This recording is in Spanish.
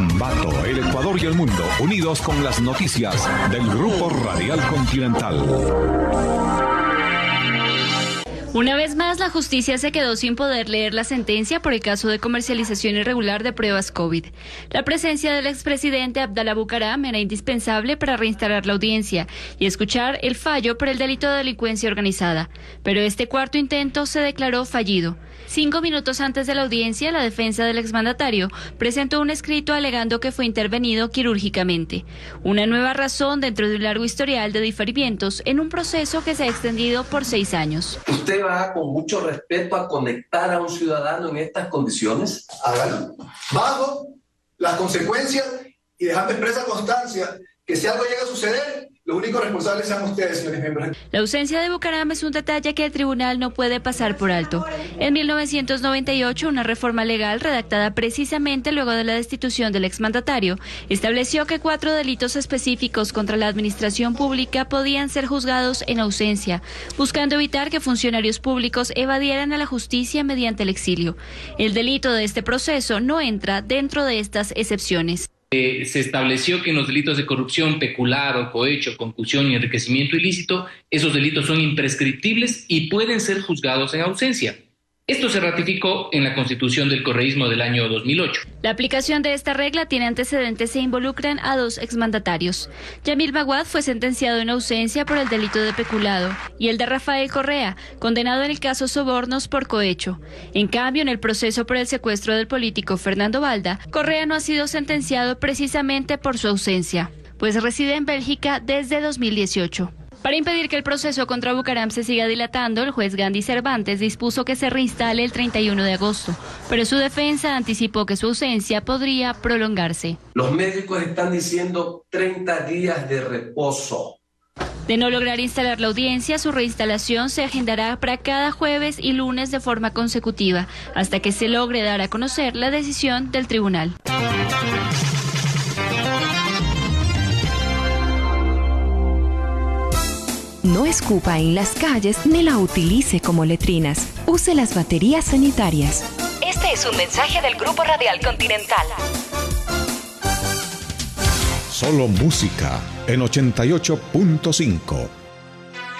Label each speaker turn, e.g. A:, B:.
A: Ambato, el Ecuador y el mundo, unidos con las noticias del Grupo Radial Continental.
B: Una vez más, la justicia se quedó sin poder leer la sentencia por el caso de comercialización irregular de pruebas COVID. La presencia del expresidente Abdalá Bucaram era indispensable para reinstalar la audiencia y escuchar el fallo por el delito de delincuencia organizada. Pero este cuarto intento se declaró fallido. 5 minutos antes de la audiencia, la defensa del exmandatario presentó un escrito alegando que fue intervenido quirúrgicamente. Una nueva razón dentro de un largo historial de diferimientos en un proceso que se ha extendido por 6 años.
C: ¿Usted va con mucho respeto a conectar a un ciudadano en estas condiciones?
D: Hágalo, bajo las consecuencias y dejando expresa constancia que si algo llega a suceder, los únicos responsables sean ustedes, señores miembros.
B: La ausencia de Bucaram es un detalle que el tribunal no puede pasar por alto. En 1998, una reforma legal redactada precisamente luego de la destitución del exmandatario estableció que 4 delitos específicos contra la administración pública podían ser juzgados en ausencia, buscando evitar que funcionarios públicos evadieran a la justicia mediante el exilio. El delito de este proceso no entra dentro de estas excepciones.
E: Se estableció que en los delitos de corrupción, peculado, cohecho, concusión y enriquecimiento ilícito, esos delitos son imprescriptibles y pueden ser juzgados en ausencia. Esto se ratificó en la Constitución del Correísmo del año 2008.
B: La aplicación de esta regla tiene antecedentes e involucran a 2 exmandatarios. Yamil Maguad fue sentenciado en ausencia por el delito de peculado y el de Rafael Correa, condenado en el caso Sobornos por cohecho. En cambio, en el proceso por el secuestro del político Fernando Balda, Correa no ha sido sentenciado precisamente por su ausencia, pues reside en Bélgica desde 2018. Para impedir que el proceso contra Bucaram se siga dilatando, el juez Gandhi Cervantes dispuso que se reinstale el 31 de agosto, pero su defensa anticipó que su ausencia podría prolongarse.
C: Los médicos están diciendo 30 días de reposo.
B: De no lograr instalar la audiencia, su reinstalación se agendará para cada jueves y lunes de forma consecutiva, hasta que se logre dar a conocer la decisión del tribunal.
F: No escupa en las calles ni la utilice como letrinas. Use las baterías sanitarias.
G: Este es un mensaje del Grupo Radial Continental.
A: Solo música en 88.5.